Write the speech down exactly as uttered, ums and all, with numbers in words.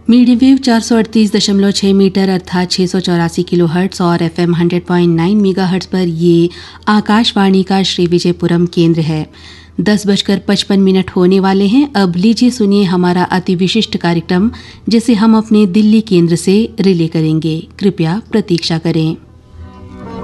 Medium wave चार सौ अड़तीस दशमलव छः मीटर अर्थात छः सौ चौरासी किलो हर्ट्स और F am hundred point nine mega hertz पर ये आकाशवाणी का श्री विजयपुरम केंद्र है। दस बजकर पचपन मिनट होने वाले हैं। अब लीजिए सुनिए हमारा अति विशिष्ट कार्यक्रम जिसे हम अपने दिल्ली केंद्र से रिले करेंगे। कृपया प्रतीक्षा करें।